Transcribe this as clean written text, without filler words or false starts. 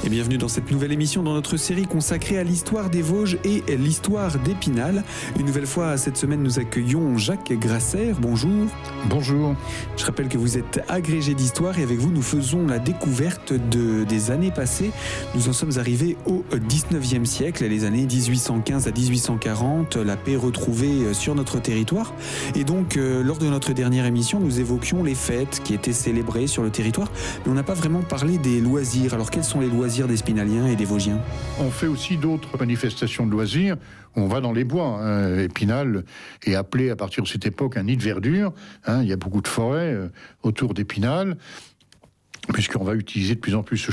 Et bienvenue dans cette nouvelle émission dans notre série consacrée à l'histoire des Vosges et l'histoire d'Épinal. Une nouvelle fois, cette semaine, nous accueillons Jacques Grasser. Bonjour. Bonjour. Je rappelle que vous êtes agrégé d'histoire et avec vous, nous faisons la découverte des années passées. Nous en sommes arrivés au 19e siècle, les années 1815 à 1840, la paix retrouvée sur notre territoire. Et donc, lors de notre dernière émission, nous évoquions les fêtes qui étaient célébrées sur le territoire, mais on n'a pas vraiment parlé des loisirs. Alors, quels sont les loisirs des Spinaliens et des Vosgiens? On fait aussi d'autres manifestations de loisirs. On va dans les bois. Épinal est appelé à partir de cette époque un nid de verdure. Il y a beaucoup de forêts autour d'Épinal, puisqu'on va utiliser de plus en plus ce